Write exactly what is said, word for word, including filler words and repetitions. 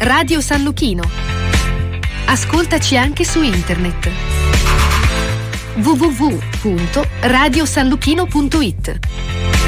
Radio San Luchino. Ascoltaci anche su internet w w w punto radio san luchino punto it.